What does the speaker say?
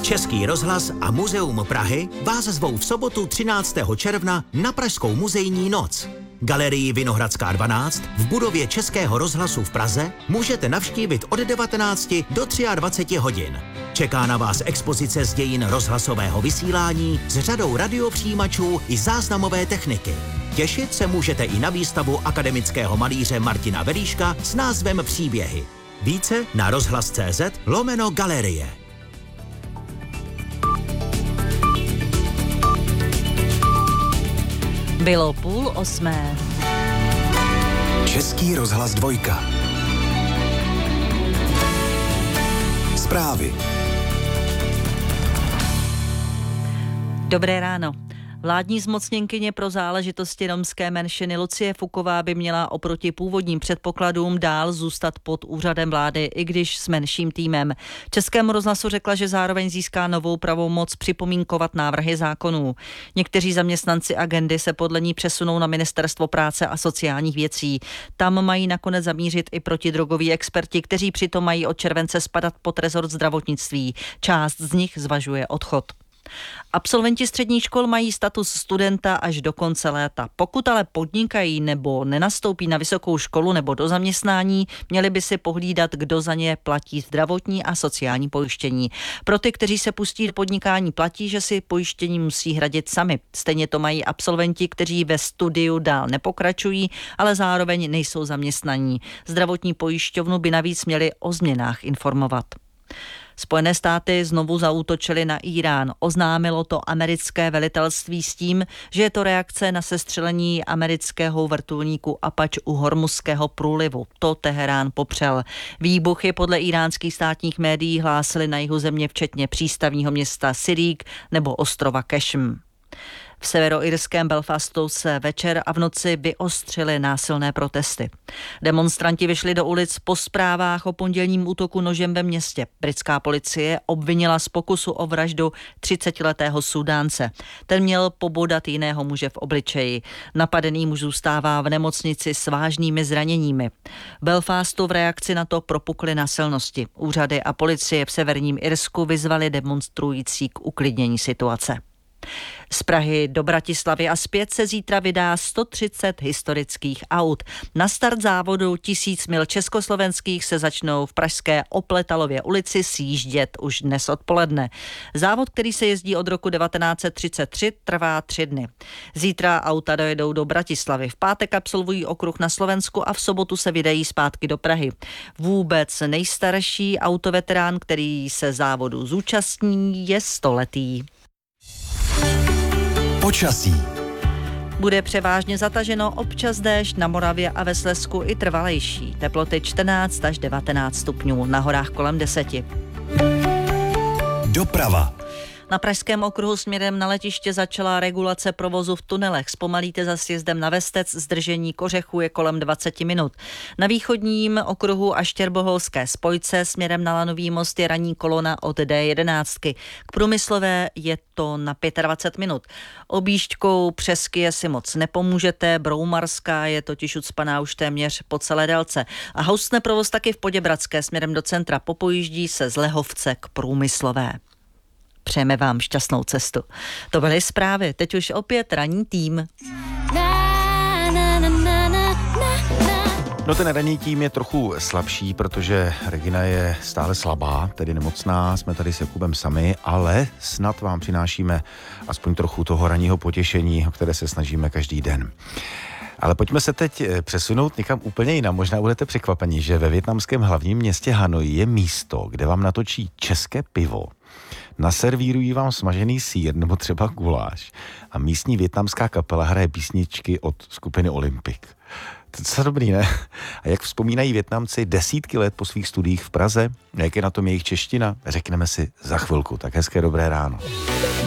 Český rozhlas a Muzeum Prahy vás zvou v sobotu 13. června na Pražskou muzejní noc. Galerii Vinohradská 12 v budově Českého rozhlasu v Praze můžete navštívit od 19 do 23 hodin. Čeká na vás expozice z dějin rozhlasového vysílání s řadou radiopřijímačů i záznamové techniky. Těšit se můžete i na výstavu akademického malíře Martina Veríška s názvem Příběhy. Více na rozhlas.cz/galerie. Bylo 7:30. Český rozhlas 2. Zprávy. Dobré ráno. Vládní zmocněnkyně pro záležitosti romské menšiny Lucie Fuková by měla oproti původním předpokladům dál zůstat pod úřadem vlády, i když s menším týmem. Českému rozhlasu řekla, že zároveň získá novou pravomoc připomínkovat návrhy zákonů. Někteří zaměstnanci agendy se podle ní přesunou na Ministerstvo práce a sociálních věcí. Tam mají nakonec zamířit i protidrogoví experti, kteří přitom mají od července spadat pod rezort zdravotnictví. Část z nich zvažuje odchod. Absolventi středních škol mají status studenta až do konce léta. Pokud ale podnikají nebo nenastoupí na vysokou školu nebo do zaměstnání, měli by si pohlídat, kdo za ně platí zdravotní a sociální pojištění. Pro ty, kteří se pustí do podnikání, platí, že si pojištění musí hradit sami. Stejně to mají absolventi, kteří ve studiu dál nepokračují, ale zároveň nejsou zaměstnaní. Zdravotní pojišťovnu by navíc měli o změnách informovat. Spojené státy znovu zaútočily na Írán. Oznámilo to americké velitelství s tím, že je to reakce na sestřelení amerického vrtulníku Apache u Hormuzského průlivu. To Teherán popřel. Výbuchy podle íránských státních médií hlásily na jihu země včetně přístavního města Sirík nebo ostrova Kešm. V severoirském Belfastu se večer a v noci vyostřily násilné protesty. Demonstranti vyšli do ulic po zprávách o pondělním útoku nožem ve městě. Britská policie obvinila z pokusu o vraždu 30letého Súdánce. Ten měl pobodat jiného muže v obličeji. Napadený muž zůstává v nemocnici s vážnými zraněními. V Belfastu v reakci na to propukly násilnosti. Úřady a policie v severním Irsku vyzvali demonstrující k uklidnění situace. Z Prahy do Bratislavy a zpět se zítra vydá 130 historických aut. Na start závodu 1000 mil československých se začnou v pražské Opletalově ulici sjíždět už dnes odpoledne. Závod, který se jezdí od roku 1933, trvá 3 dny. Zítra auta dojedou do Bratislavy, v pátek absolvují okruh na Slovensku a v sobotu se vydají zpátky do Prahy. Vůbec nejstarší autoveterán, který se závodu zúčastní, je 100letý. Počasí. Bude převážně zataženo, občas déšť, na Moravě a ve Slezsku i trvalejší. Teploty 14 až 19 stupňů, na horách kolem 10. Doprava. Na pražském okruhu směrem na letiště začala regulace provozu v tunelech. Zpomalíte za sjezdem na Vestec, zdržení Kořechu je kolem 20 minut. Na východním okruhu a Štěrboholské spojce směrem na Lanový most je ranní kolona od D11. K Průmyslové je to na 25 minut. Objížďkou přes Kyje si moc nepomůžete, Broumarská je totiž ucpaná už téměř po celé délce. A houstne provoz taky v Poděbradské směrem do centra, popojíždí se z Lehovce k Průmyslové. Přejeme vám šťastnou cestu. To byly zprávy, teď už opět ranní tým. No ten ranní tým je trochu slabší, protože Regina je stále slabá, tedy nemocná, jsme tady s Jakubem sami, ale snad vám přinášíme aspoň trochu toho ranního potěšení, o které se snažíme každý den. Ale pojďme se teď přesunout někam úplně jinam. Možná budete překvapeni, že ve vietnamském hlavním městě Hanoji je místo, kde vám natočí české pivo, naservírují vám smažený sýr nebo třeba guláš a místní vietnamská kapela hraje písničky od skupiny Olympic. To je docela dobrý, ne? A jak vzpomínají Vietnamci desítky let po svých studiích v Praze, jak je na tom jejich čeština, řekneme si za chvilku. Tak hezké dobré ráno.